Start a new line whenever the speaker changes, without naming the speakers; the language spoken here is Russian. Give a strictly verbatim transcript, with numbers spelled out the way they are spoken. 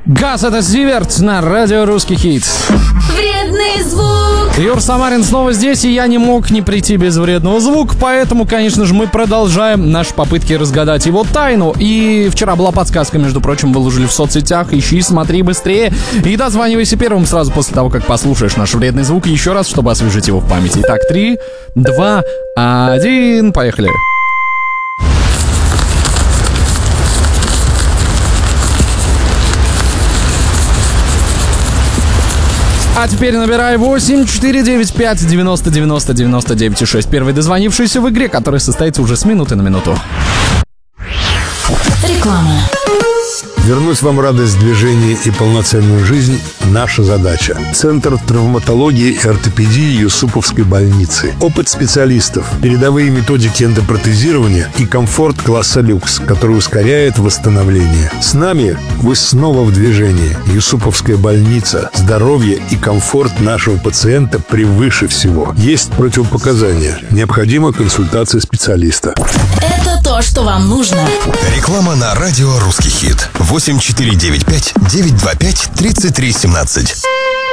Газ, это Зиверт на радио «Русский хит».
Вредный звук.
Юр Самарин снова здесь, и я не мог не прийти без вредного звука, поэтому, конечно же, мы продолжаем наши попытки разгадать его тайну. И вчера была подсказка, между прочим, выложили в соцсетях. Ищи, смотри быстрее и дозванивайся первым сразу после того, как послушаешь наш вредный звук еще раз, чтобы освежить его в памяти. Итак, три, два, один, поехали. А теперь набирай восемь четыре девять пять девяносто девяносто девяносто девять шесть. Первый дозвонившийся в игре, который состоится уже с минуты на минуту.
Реклама.
Вернуть вам радость движения и полноценную жизнь – наша задача. Центр травматологии и ортопедии Юсуповской больницы. Опыт специалистов, передовые методики эндопротезирования и комфорт класса люкс, который ускоряет восстановление. С нами вы снова в движении. Юсуповская больница. Здоровье и комфорт нашего пациента превыше всего. Есть противопоказания. Необходима консультация специалиста.
Это то, что вам нужно.
Реклама на радио «Русский хит». восемь четыре девять пять девять два пять тридцать три семнадцать.